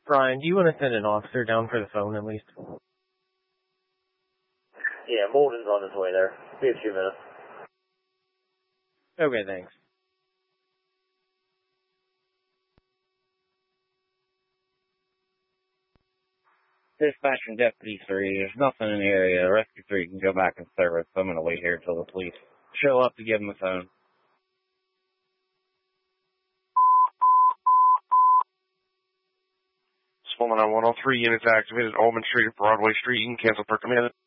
Brian, do you want to send an officer down for the phone at least? Yeah, Molden's on his way there. Be a few minutes. Okay, thanks. Dispatch from Deputy 3, there's nothing in the area. Rescue 3 can go back in service. I'm going to wait here until the police show up to give them the phone. Spelman on 103 units activated. Ullman Street, Broadway Street. You can cancel per command.